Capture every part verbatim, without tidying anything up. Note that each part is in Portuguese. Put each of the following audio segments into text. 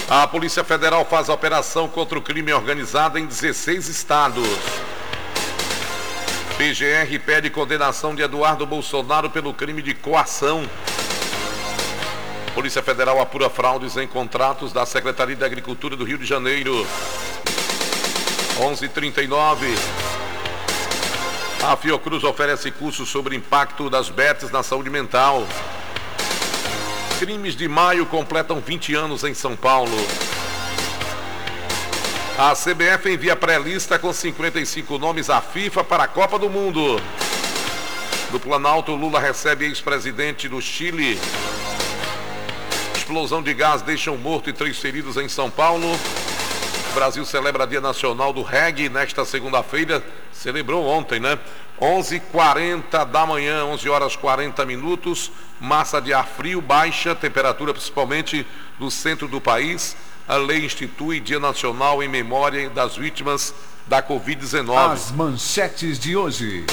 A Polícia Federal faz a operação contra o crime organizado em dezesseis estados. P G R pede condenação de Eduardo Bolsonaro pelo crime de coação. Polícia Federal apura fraudes em contratos da Secretaria de Agricultura do Rio de Janeiro. onze e trinta e nove. A Fiocruz oferece curso sobre impacto das bets na saúde mental. Crimes de maio completam vinte anos em São Paulo. A C B F envia pré-lista com cinquenta e cinco nomes à FIFA para a Copa do Mundo. Do Planalto, Lula recebe ex-presidente do Chile. Explosão de gás deixa um morto e três feridos em São Paulo. O Brasil celebra Dia Nacional do Reggae nesta segunda-feira. Celebrou ontem, né? onze e quarenta da manhã, onze horas e quarenta minutos. Massa de ar frio, baixa temperatura, principalmente no centro do país. A lei institui Dia Nacional em memória das vítimas da covid dezenove. As manchetes de hoje.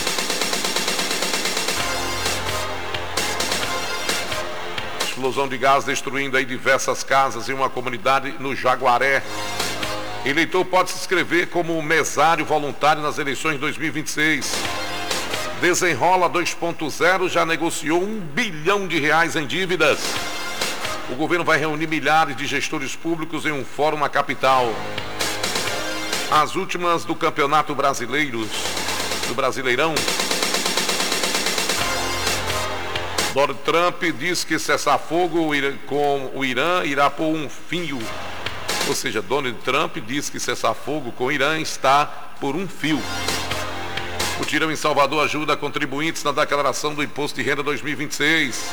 Explosão de gás destruindo aí diversas casas em uma comunidade no Jaguaré. Eleitor pode se inscrever como mesário voluntário nas eleições de dois mil e vinte e seis. Desenrola dois ponto zero já negociou um bilhão de reais em dívidas. O governo vai reunir milhares de gestores públicos em um fórum na capital. As últimas do Campeonato Brasileiro, do Brasileirão. Donald Trump diz que cessar fogo com o Irã irá por um fio. Ou seja, Donald Trump diz que cessar fogo com o Irã está por um fio. O tirão em Salvador ajuda contribuintes na declaração do Imposto de Renda dois mil e vinte e seis.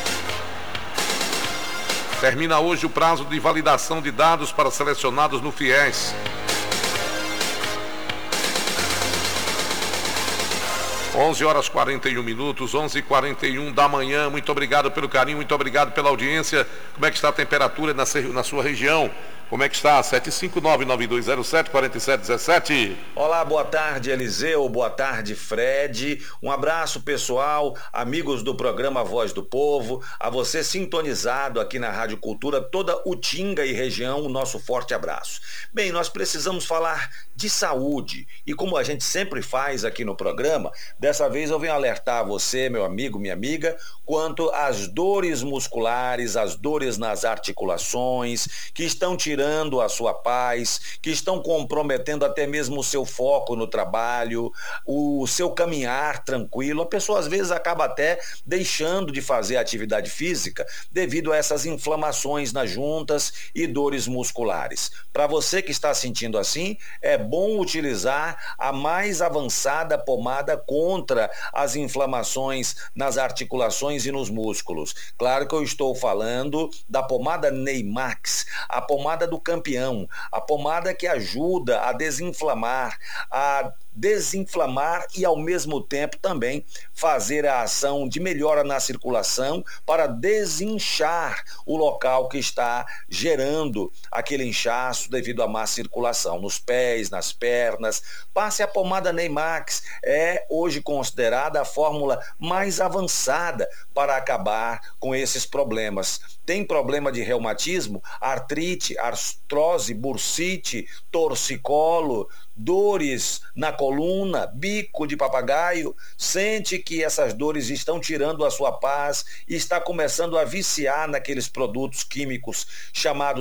Termina hoje o prazo de validação de dados para selecionados no FIES. onze horas e quarenta e um minutos, onze e quarenta e um da manhã. Muito obrigado pelo carinho, muito obrigado pela audiência. Como é que está a temperatura na, na sua região? Como é que está? sete cinco nove, nove dois zero sete, quatro sete um sete. Olá, boa tarde, Eliseu. Boa tarde, Fred. Um abraço, pessoal, amigos do programa Voz do Povo. A você sintonizado aqui na Rádio Cultura, toda Utinga e região, o nosso forte abraço. Bem, nós precisamos falar de saúde. E como a gente sempre faz aqui no programa, dessa vez eu venho alertar você, meu amigo, minha amiga, quanto às dores musculares, as dores nas articulações, que estão tirando tirando a sua paz, que estão comprometendo até mesmo o seu foco no trabalho, o seu caminhar tranquilo. A pessoa às vezes acaba até deixando de fazer atividade física devido a essas inflamações nas juntas e dores musculares. Para você que está sentindo assim, é bom utilizar a mais avançada pomada contra as inflamações nas articulações e nos músculos. Claro que eu estou falando da pomada Neymax, a pomada do campeão, a pomada que ajuda a desinflamar, a desinflamar e ao mesmo tempo também fazer a ação de melhora na circulação para desinchar o local que está gerando aquele inchaço devido à má circulação nos pés, nas pernas. Passe a pomada Neymax, é hoje considerada a fórmula mais avançada para acabar com esses problemas. Tem problema de reumatismo, artrite, artrose, bursite, torcicolo, dores na coluna, bico de papagaio, sente que essas dores estão tirando a sua paz e está começando a viciar naqueles produtos químicos chamados